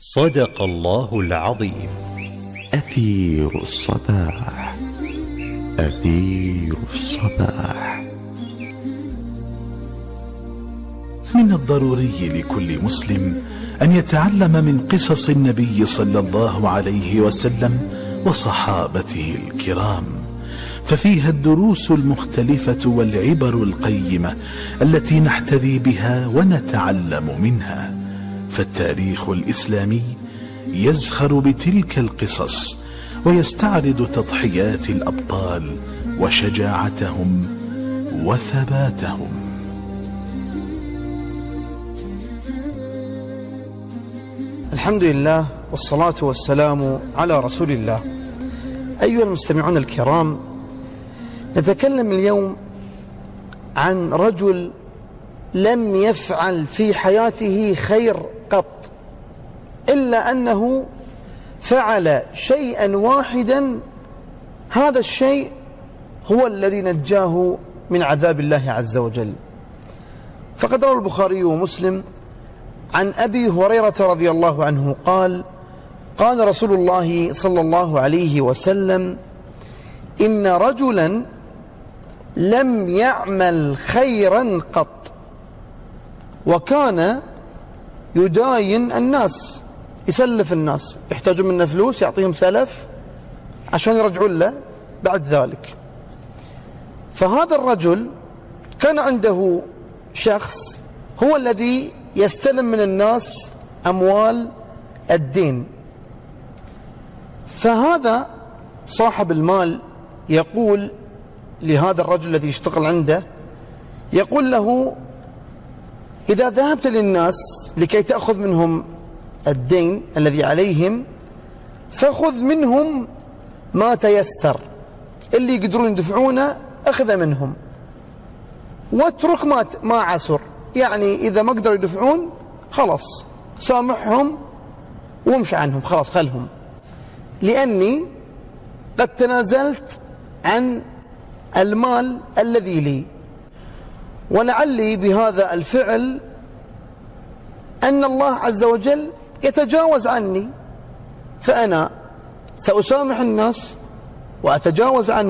صدق الله العظيم. أثير الصباح، أثير الصباح. من الضروري لكل مسلم أن يتعلم من قصص النبي صلى الله عليه وسلم وصحابته الكرام، ففيها الدروس المختلفة والعبر القيمة التي نحتذي بها ونتعلم منها. فالتاريخ الإسلامي يزخر بتلك القصص ويستعرض تضحيات الأبطال وشجاعتهم وثباتهم. الحمد لله والصلاة والسلام على رسول الله. أيها المستمعون الكرام، نتكلم اليوم عن رجل لم يفعل في حياته خير قط، إلا أنه فعل شيئا واحدا، هذا الشيء هو الذي نجاه من عذاب الله عز وجل. فقد روى البخاري ومسلم عن أبي هريرة رضي الله عنه قال: قال رسول الله صلى الله عليه وسلم: إن رجلا لم يعمل خيرا قط وكان يداين الناس، يسلف الناس، يحتاجون منه فلوس يعطيهم سلف عشان يرجعون له بعد ذلك. فهذا الرجل كان عنده شخص هو الذي يستلم من الناس أموال الدين، فهذا صاحب المال يقول لهذا الرجل الذي يشتغل عنده، يقول له: إذا ذهبت للناس لكي تأخذ منهم الدين الذي عليهم فخذ منهم ما تيسر، اللي يقدرون يدفعونه أخذ منهم، واترك ما عسر، يعني إذا ما قدروا يدفعون خلاص سامحهم وامشي عنهم، خلاص خلهم، لأني قد تنازلت عن المال الذي لي، ولعلي بهذا الفعل أن الله عز وجل يتجاوز عني، فأنا سأسامح الناس وأتجاوز عنهم